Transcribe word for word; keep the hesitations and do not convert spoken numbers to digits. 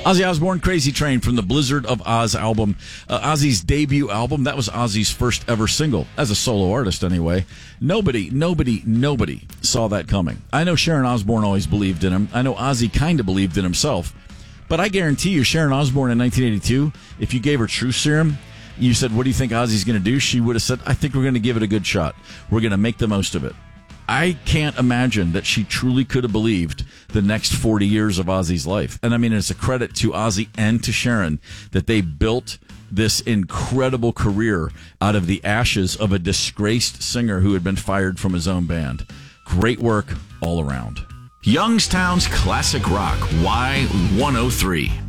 Ozzy Osbourne, Crazy Train from the Blizzard of Oz album. Uh, Ozzy's debut album. That was Ozzy's first ever single, as a solo artist anyway. Nobody, nobody, nobody saw that coming. I know Sharon Osbourne always believed in him. I know Ozzy kind of believed in himself. But I guarantee you, Sharon Osbourne in nineteen eighty-two, if you gave her Truth Serum, you said, what do you think Ozzy's going to do? She would have said, I think we're going to give it a good shot. We're going to make the most of it. I can't imagine that she truly could have believed the next forty years of Ozzy's life. And I mean, it's a credit to Ozzy and to Sharon that they built this incredible career out of the ashes of a disgraced singer who had been fired from his own band. Great work all around. Youngstown's Classic Rock, Y one oh three.